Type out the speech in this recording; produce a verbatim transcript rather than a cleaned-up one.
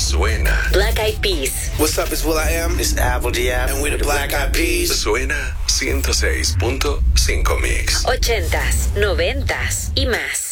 Suena. Black Eyed Peas. What's up, it's Will I Am. It's Apple G F. And we're the Black Eyed Peas. Suena ciento seis punto cinco Mix. Ochentas, noventas y más.